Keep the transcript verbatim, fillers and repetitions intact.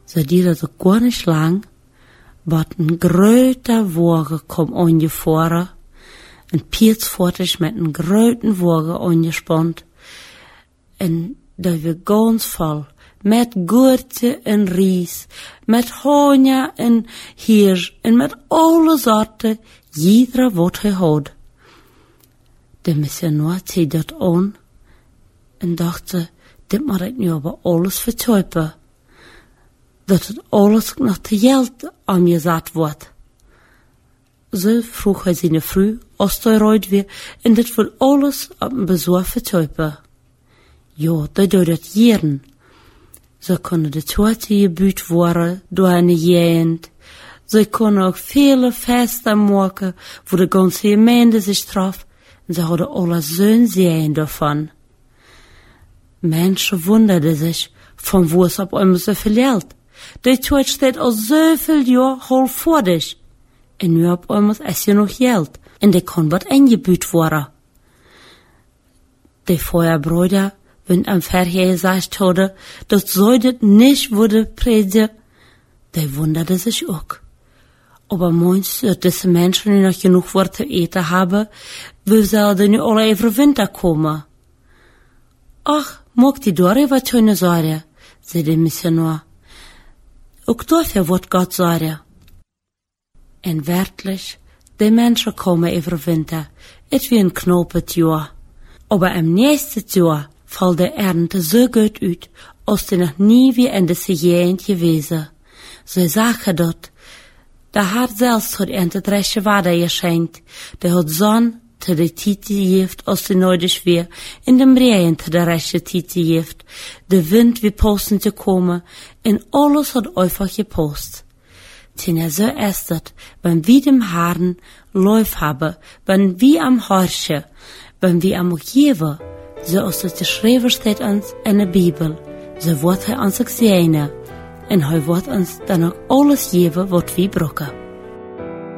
So duurde het gar nicht lang, wat een groter Wagen kom aangefahren, en Pietsfortig met een groten Wagen aangespannt, en dat we ganz voll, met Gurte en Ries, met Honia en Hirsch, en met alle soorten, jeder wat hij had. De missionaar zei dat aan, en dacht, dit moet ik nu aber alles vertuipen, dat het alles nog te geld aangezet wordt. Zo vroeg hij zijn vrouw, als hij eruit weer, en dit wil alles op een bezoek vertuipen. Ja, dat doet het jaren. Zo kunnen de tweede gebuurd worden door een jeend. Ze kunnen ook vele feesten maken, wo de ganze gemeente zich traf, en ze hadden alle zo'n zin daarvan. Menschen wunderden sich, von wo es auf einmal so viel Geld. Die Zeit steht al zoveel jaar hol voor dich. En nu op einmal ist ja noch Geld. En die kann wat eingebüht worden. Die Feuerbräuter, wenn am Ferien gesagt hadden, dat zou dit nicht wurde predigen, die wunderte sich auch. Aber meinst du, dass diese Menschen noch genug Wort zu eten haben, wie sollten nu alle even Winter kommen? Ach, mag die Dore wat schöne sagen, zei de missionaar. Ook dafür wird Gott sagen. En werkelijk, die Menschen kommen over Winter, et wie ein knopet Jahr. Aber am nächsten Jahr fällt die Ernte so gut uit, als die noch nie wie in diese Gegend gewesen. So sagen dort, der Herr selbst hat Ernte dresche Wader geschenkt, der hat Sonn te de Tite geeft als de nodig weer, in de Regen te de rechte Tite geeft, de wind wie posten te komen, en alles hat einfach gepost. Ten er so ist het, wenn wir dem Herrn Lauf haben, wenn wir am Horchen, wenn wir am Geben, so als het geschreven steht uns in der Bibel, so wird er uns auch sehen, en hij wird uns dann auch alles geben, wat wir brauchen.